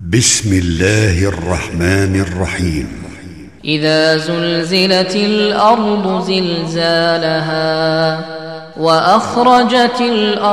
بسم الله الرحمن الرحيم. إذا زلزلت الأرض زلزالها وأخرجت الأرض